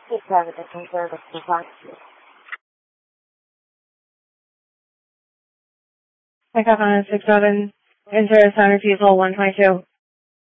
67 to service departure. Pick up on 67, enter center refusal 122.